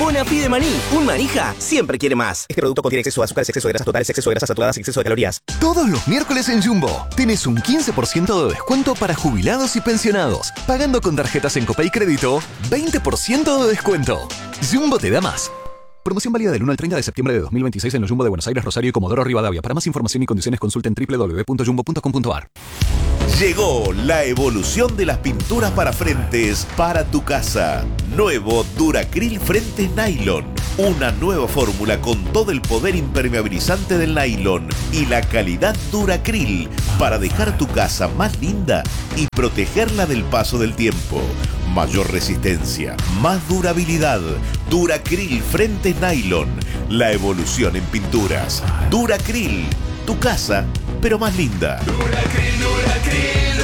Bonafide de maní. Un manija siempre quiere más. Este producto contiene exceso de azúcares, exceso de grasas totales, exceso de grasas saturadas y exceso de calorías. Todos los miércoles en Jumbo tenés un 15% de descuento para jubilados y pensionados. Pagando con tarjetas en Copay Crédito, 20% de descuento. Jumbo te da más. Promoción válida del 1 al 30 de septiembre de 2026 en los Jumbo de Buenos Aires, Rosario y Comodoro Rivadavia. Para más información y condiciones consulten www.jumbo.com.ar. Llegó la evolución de las pinturas para frentes para tu casa. Nuevo Duracril Frentes Nylon. Una nueva fórmula con todo el poder impermeabilizante del nylon y la calidad Duracril para dejar tu casa más linda y protegerla del paso del tiempo. Mayor resistencia, más durabilidad. Duracril Frentes Nylon. La evolución en pinturas. Duracril. Tu casa, pero más linda. Duracril, Duracril,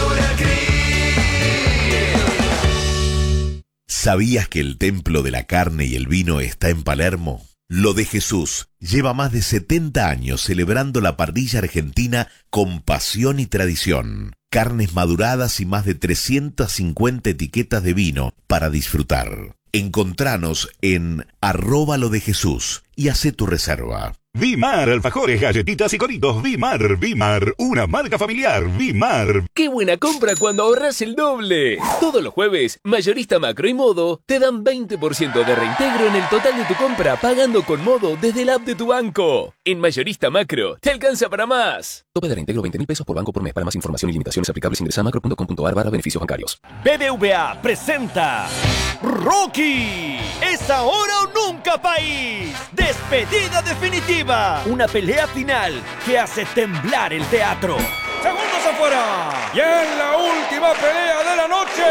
Duracril. ¿Sabías que el templo de la carne y el vino está en Palermo? Lo de Jesús lleva más de 70 años celebrando la parrilla argentina con pasión y tradición. Carnes maduradas y más de 350 etiquetas de vino para disfrutar. Encontranos en @lodejesús y hacé tu reserva. Vimar, alfajores, galletitas y coritos. Vimar, una marca familiar. Vimar. ¡Qué buena compra cuando ahorras el doble! Todos los jueves, Mayorista Macro y Modo te dan 20% de reintegro en el total de tu compra pagando con Modo desde la app de tu banco. En Mayorista Macro, te alcanza para más. Tope de reintegro 20.000 pesos por banco por mes. Para más información y limitaciones aplicables ingresa a macro.com.ar/beneficios bancarios. BBVA presenta Rocky. Es ahora o nunca, país. Despedida definitiva. Una pelea final que hace temblar el teatro. Segundos afuera. Y en la última pelea de la noche.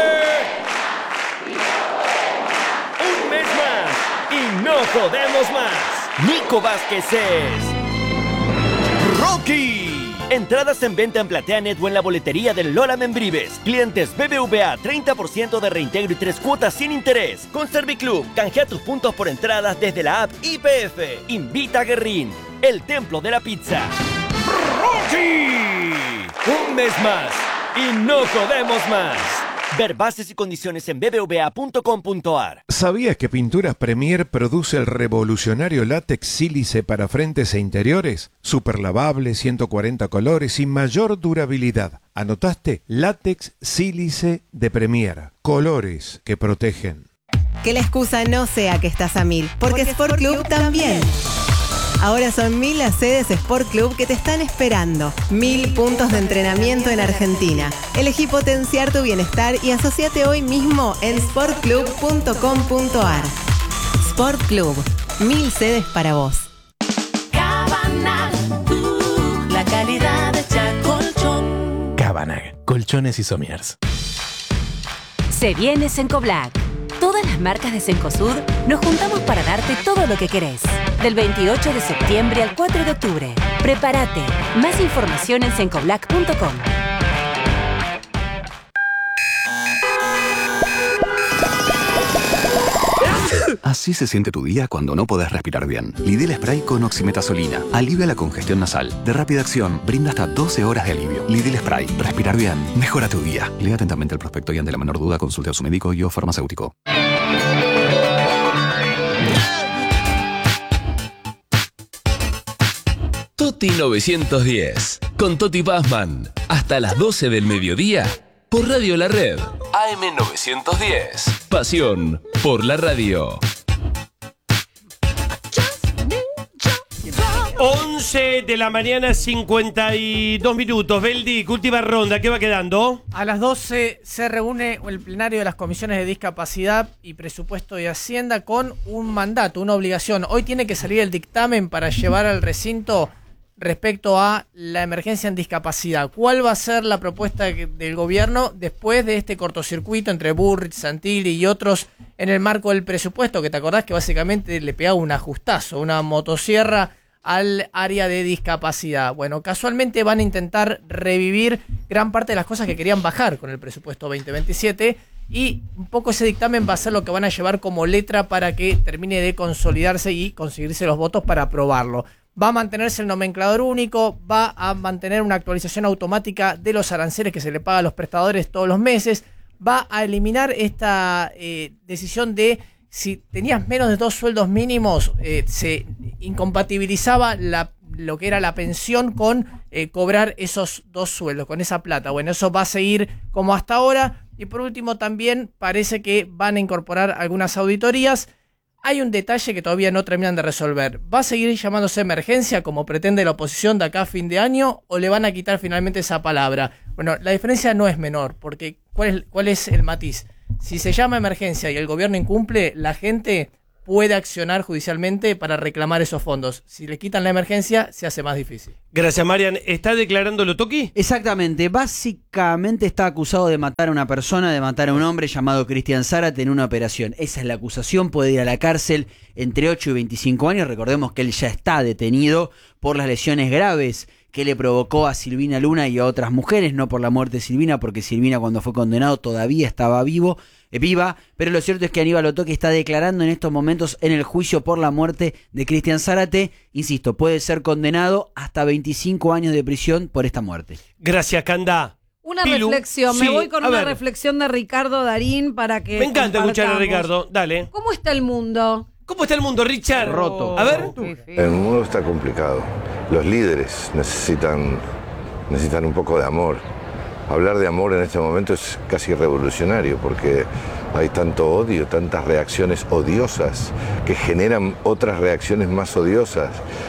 Un mes más y no jodemos más. Nico Vázquez es Rocky. Entradas en venta en PlateaNet o en la boletería del Lola Membrives. Clientes BBVA, 30% de reintegro y 3 cuotas sin interés. Con Serviclub, canjea tus puntos por entradas desde la app IPF. Invita a Guerrín, el templo de la pizza. ¡Rocky! Un mes más y no jodemos más. Ver bases y condiciones en bbva.com.ar. ¿Sabías que Pinturas Premier produce el revolucionario látex sílice para frentes e interiores? Super lavable, 140 colores y mayor durabilidad. ¿Anotaste? Látex sílice de Premier. Colores que protegen. Que la excusa no sea que estás a 1000, porque Sport Club también. Ahora son 1000 las sedes Sport Club que te están esperando. 1000 puntos de entrenamiento en Argentina. Elegí potenciar tu bienestar y asociate hoy mismo en sportclub.com.ar. Sport Club, 1000 sedes para vos. Cabanag, la calidad de Colchón. Cabanag, colchones y somiers. Se viene Cencoblac. Todas las marcas de Cencosud nos juntamos para darte todo lo que querés. Del 28 de septiembre al 4 de octubre. Prepárate. Más información en cencoblac.com. Así se siente tu día cuando no podés respirar bien. Lidl Spray con oximetazolina. Alivia la congestión nasal. De rápida acción, brinda hasta 12 horas de alivio. Lidl Spray. Respirar bien. Mejora tu día. Lea atentamente el prospecto y ante la menor duda consulte a su médico y o farmacéutico. Toti 910. Con Toti Pazman. Hasta las 12 del mediodía. Por Radio La Red. AM 910. Pasión por la radio. 11 de la mañana, 52 minutos. Beldi, última ronda, ¿qué va quedando? A las 12 se reúne el plenario de las comisiones de discapacidad y presupuesto y Hacienda con un mandato, una obligación. Hoy tiene que salir el dictamen para llevar al recinto respecto a la emergencia en discapacidad. ¿Cuál va a ser la propuesta del gobierno después de este cortocircuito entre Burrich, Santilli y otros en el marco del presupuesto? Que te acordás que básicamente le pegaba un ajustazo, una motosierra al área de discapacidad. Bueno, casualmente van a intentar revivir gran parte de las cosas que querían bajar con el presupuesto 2027 y un poco ese dictamen va a ser lo que van a llevar como letra para que termine de consolidarse y conseguirse los votos para aprobarlo. Va a mantenerse el nomenclador único, va a mantener una actualización automática de los aranceles que se le paga a los prestadores todos los meses, va a eliminar esta decisión de si tenías menos de 2 sueldos mínimos, se incompatibilizaba lo que era la pensión con cobrar esos 2 sueldos, con esa plata. Bueno, eso va a seguir como hasta ahora. Y por último también parece que van a incorporar algunas auditorías. Hay un detalle que todavía no terminan de resolver. ¿Va a seguir llamándose emergencia como pretende la oposición de acá a fin de año o le van a quitar finalmente esa palabra? Bueno, la diferencia no es menor, porque ¿cuál es el matiz? Si se llama emergencia y el gobierno incumple, la gente puede accionar judicialmente para reclamar esos fondos. Si le quitan la emergencia, se hace más difícil. Gracias, Marian. ¿Está declarando lo Toki? Exactamente. Básicamente está acusado de matar a una persona, de matar a un hombre llamado Cristian Zárate en una operación. Esa es la acusación. Puede ir a la cárcel entre 8 y 25 años. Recordemos que él ya está detenido por las lesiones graves que le provocó a Silvina Luna y a otras mujeres, no por la muerte de Silvina, porque Silvina cuando fue condenado todavía estaba viva, pero lo cierto es que Aníbal Otoki está declarando en estos momentos en el juicio por la muerte de Cristian Zárate. Insisto, puede ser condenado hasta 25 años de prisión por esta muerte. Gracias, Canda. Una Pilu. reflexión, Sí, me voy con a una ver. reflexión de Ricardo Darín para que Me encanta escuchar a compartamos. Ricardo. Dale. ¿Cómo está el mundo? ¿Cómo está el mundo, Richard? Roto. A ver. El mundo está complicado. Los líderes necesitan un poco de amor. Hablar de amor en este momento es casi revolucionario porque hay tanto odio, tantas reacciones odiosas que generan otras reacciones más odiosas,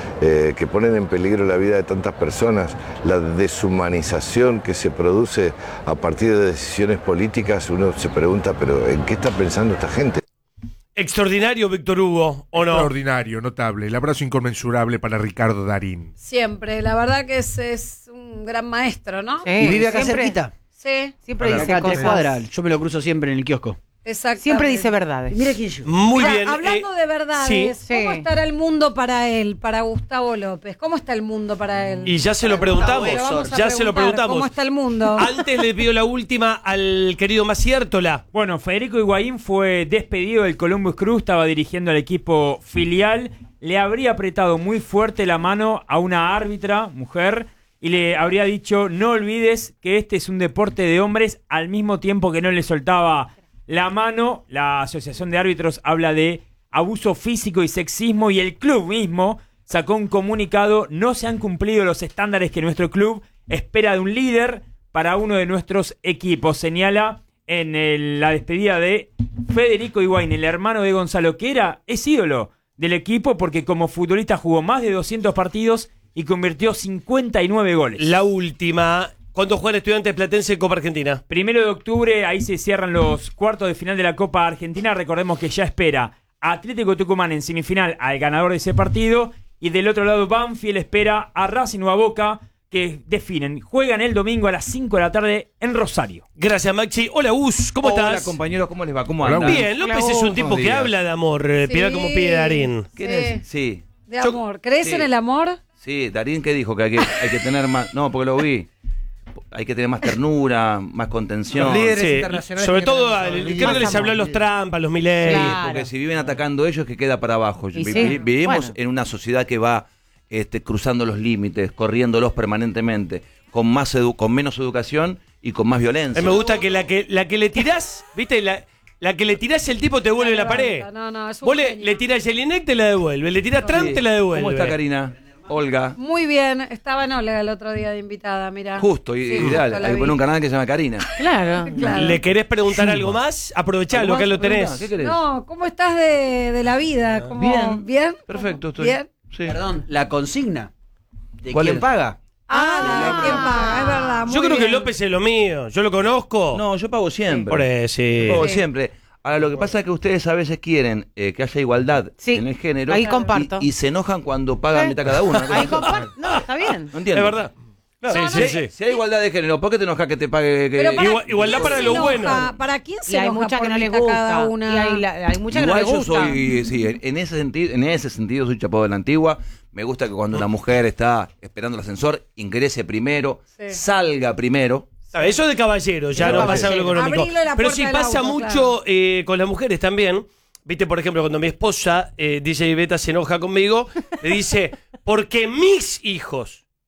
que ponen en peligro la vida de tantas personas. La deshumanización que se produce a partir de decisiones políticas, uno se pregunta, pero ¿en qué está pensando esta gente? Extraordinario, Víctor Hugo, ¿o no? Extraordinario, notable. El abrazo inconmensurable para Ricardo Darín. Siempre, la verdad que es un gran maestro, ¿no? Sí, y vive acá cerquita. Sí. Siempre dice acá, 3 cuadras. Yo me lo cruzo siempre en el kiosco. Exacto. Siempre dice verdades. Mira quién yo. Muy Mira, bien. hablando de verdades, sí. ¿cómo estará el mundo para él, para Gustavo López? ¿Cómo está el mundo para él? Y ya se lo preguntamos. Pero vamos a Ya se lo preguntar, preguntamos. ¿cómo está el mundo? Antes le pido la última al querido Maciértola. Bueno, Federico Higuaín fue despedido del Columbus Crew, estaba dirigiendo al equipo filial. Le habría apretado muy fuerte la mano a una árbitra, mujer, y le habría dicho, no olvides que este es un deporte de hombres, al mismo tiempo que no le soltaba la mano. La Asociación de Árbitros habla de abuso físico y sexismo y el club mismo sacó un comunicado, no se han cumplido los estándares que nuestro club espera de un líder para uno de nuestros equipos, señala en la despedida de Federico Higuaín, el hermano de Gonzalo, que es ídolo del equipo porque como futbolista jugó más de 200 partidos y convirtió 59 goles. La última. ¿Cuándo juega el Estudiantes Platense en Copa Argentina? 1 de octubre, ahí se cierran los cuartos de final de la Copa Argentina. Recordemos que ya espera a Atlético Tucumán en semifinal al ganador de ese partido. Y del otro lado, Banfield espera a Racing o a Boca, que definen. Juegan el domingo a las 5 de la tarde en Rosario. Gracias, Maxi. Hola, Gus, ¿cómo estás? Hola, compañeros, ¿cómo les va? ¿Cómo Hola, andan? Bien, López es un tipo que habla de amor. Pida como pide Darín. ¿Quién es? Sí. De amor. ¿Crees en el amor? Sí, Darín, ¿qué dijo? Que hay que tener más... No, porque lo vi. Hay que tener más ternura, más contención. Los líderes internacionales sobre todo, creo que les habló a los Trump, a los Milley. Claro. Porque si viven atacando ellos, que queda para abajo. Vivimos en una sociedad que va cruzando los límites, corriéndolos permanentemente, con menos educación y con más violencia. Me gusta que la que le tirás, ¿viste? La que le tirás, el tipo te devuelve la pared. No, es un Vos le tirás Jelinek, te la devuelve. Le tirás Trump, te la devuelve. ¿Cómo está Karina? Olga. Muy bien, estaba en Olga el otro día de invitada, mira. Justo, ideal. Hay que poner un canal que se llama Karina. Claro. ¿Le querés preguntar algo más? Aprovechalo, que lo tenés. ¿Qué querés? No, ¿cómo estás de la vida? ¿Bien? Perfecto, estoy. ¿Bien? Sí. Perdón, la consigna. ¿De ¿Cuál quién es? paga? ¿De quién paga? Es verdad. Yo creo que López es lo mío. Yo lo conozco. No, yo pago siempre. Por eso, sí. Yo pago siempre. Ahora, lo que pasa es que ustedes a veces quieren que haya igualdad en el género. Ahí comparto. Y se enojan cuando pagan mitad cada uno. Ahí comparto. No, está bien. No entiendo. Es verdad. Claro. Sí. Si hay igualdad de género, ¿por qué te enojas que te pague? Igualdad para lo bueno. ¿Para quién Y se hay enoja muchas por que no les mitad gusta. cada una? Y hay muchas que no Igual les yo gusta. soy, en ese sentido soy chapado de la antigua. Me gusta que cuando una mujer está esperando el ascensor, ingrese primero, salga primero. Eso es de caballero, ya no pasa algo económico. Pero sí pasa mucho con las mujeres también. Viste, por ejemplo, cuando mi esposa, DJ Beta, se enoja conmigo, le dice, porque mis hijos.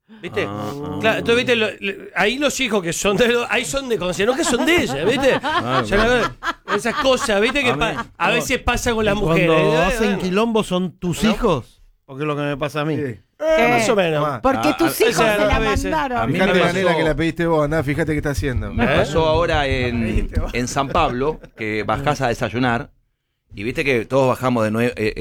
¿Viste? Claro, entonces, ¿viste? Ahí los hijos que son ahí son de conciencia, no que son de ella, ¿viste? Esas cosas, ¿viste? Que a veces pasa con las mujeres. Cuando hacen quilombo son tus hijos, porque es lo que me pasa a mí. Más o menos. Porque tus hijos se la mandaron. A mí Fíjate me la pasó- nena que la pediste vos, andá, fíjate qué está haciendo. Me pasó ahora en San Pablo, que bajás a desayunar, y viste que todos bajamos de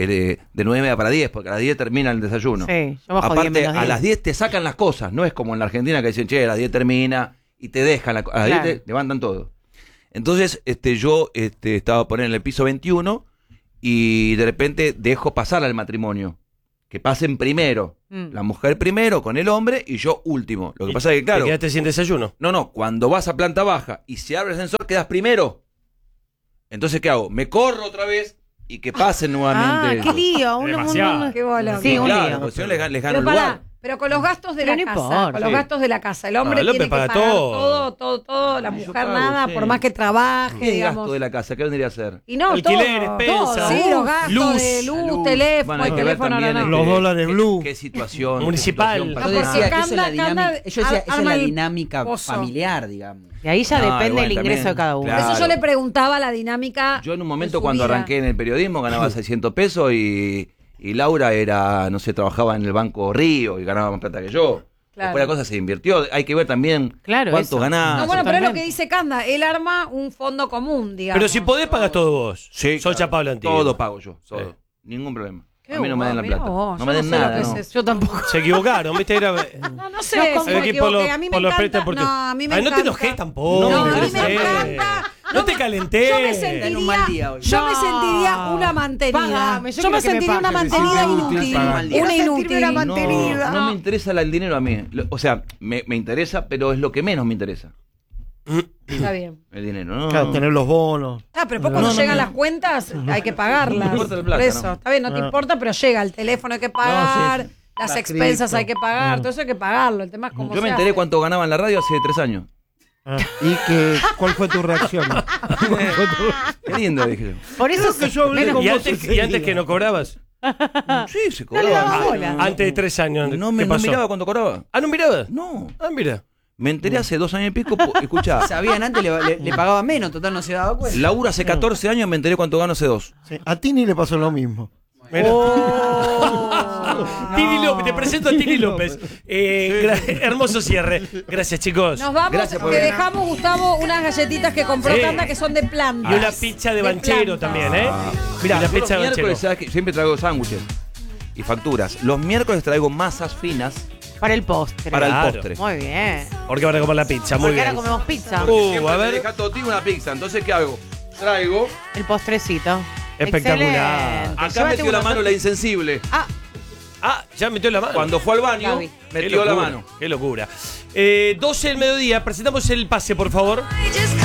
9 para 10, porque a las 10 termina el desayuno. Sí, yo bajo 10 Aparte, menos a 10. las 10 te sacan las cosas, no es como en la Argentina que dicen, che, a las 10 termina, y te dejan, a las 10 te levantan todo. Entonces, yo estaba poniendo en el piso 21, y de repente dejo pasar al matrimonio. Que pasen primero, la mujer primero con el hombre y yo último. Lo que pasa es que, claro. ¿Te quedaste sin desayuno? No, cuando vas a planta baja y se abre el ascensor, quedas primero. Entonces, ¿qué hago? Me corro otra vez y que pasen nuevamente. Qué lío. Qué bola. Sí, un claro, lío. porque si no les gano Pero el pará, lugar. pero con los gastos de Pero la no casa, importa. con los gastos de la casa, el hombre No, tiene López que paga pagar todo. todo, la mujer pago, nada, sí. por más que trabaje, ¿Qué digamos. gasto de la casa? ¿Qué vendría a ser? Y no, Alquiler, todo, expensa, sí, los gastos luz, de luz, teléfono, Bueno, hay el que ver teléfono, también no. Los dólares blue. ¿Qué situación? Municipal. qué situación Yo personal. decía que eso es la Canda- dinámica, Canda yo decía, esa es arma la el dinámica pozo. familiar, digamos. Y ahí ya No, depende igual del ingreso también, de cada uno. claro. Por eso yo le preguntaba la dinámica. Yo en un de momento su cuando vida. arranqué en el periodismo ganaba 600 pesos y Laura era, no sé, trabajaba en el Banco Río y ganaba más plata que yo. Claro. Después la cosa se invirtió. Hay que ver también cuánto eso. ganás. No, bueno, pero es lo que dice Canda, él arma un fondo común, digamos. Pero si podés, pagas todo vos. Sí, Soy claro. chapado la antigua. Todo pago yo, todo. Ningún problema. Qué A mí no me den la mirá plata. vos, No yo me den sé lo nada, que no. es eso. Yo tampoco. Se equivocaron, ¿viste? Era... No sé No, si el me equipo equivoqué. A mí me lo encanta. presta porque... No, a mí me Ay, no te encanta. enojes tampoco. No, a mí me Interesé. encanta. No te calenté. Yo me Está en un mal día hoy. yo me No. sentiría una mantenida. Pagame, yo yo me quiero que me sentiría una pagues. mantenida Sí, inútil. útil, pagame. Una Quiero inútil. sentirme una mantenida. No me interesa el dinero a mí. O sea, me interesa, pero es lo que menos me interesa. Está bien. El dinero, ¿no? Claro, tener los bonos. Ah, pero después cuando llegan las cuentas hay que pagarlas. No me importa la plata, Por eso, ¿no? está bien, no te importa, pero llega el teléfono hay que pagar, sí. las La expensas cripto. hay que pagar, todo eso hay que pagarlo. El tema es cómo Yo me se enteré hace. cuánto ganaba en la radio hace 3 años. ¿Cuál fue tu reacción? Qué lindo, dije yo. Por eso Creo que yo hablé menos- con ¿Y vos antes, ese y antes día. que no cobrabas? Sí, se No le daba cobraba. bola. Antes de 3 años. No ¿qué me no pasó? miraba cuando cobraba. Ah, ¿no mirabas? No. Ah, mira. Me enteré hace 2 años y pico. Escuchá, Sabían antes, le pagaban menos, total no se daba cuenta. Laura hace 14 años, me enteré cuánto gano hace 2. Sí, a Tini le pasó lo mismo. Mira. Tini López, te presento a Tini López. Hermoso cierre. Gracias, chicos. Nos vamos, Gracias por te venir. dejamos, Gustavo, unas galletitas que compró Sí. Canda que son de plantas. Y una pizza de banchero plantas. también, ¿eh? Mirá, una yo pizza los de miércoles, banchero. ¿sabes qué? Siempre traigo sándwiches y facturas. Los miércoles traigo masas finas Para el postre. para Claro. el postre. Muy bien. Porque van a comer la pizza, muy Porque bien. ahora comemos pizza. Siempre a me ver. deja Toti una pizza. Entonces, ¿qué hago? Traigo. El postrecito. Espectacular. Excelente. Acá Llévate metió la uno. mano la insensible. Ah, ya metió la mano. Cuando fue al baño, Gaby. metió la mano. Qué locura. 12 del mediodía, presentamos el pase, por favor. I just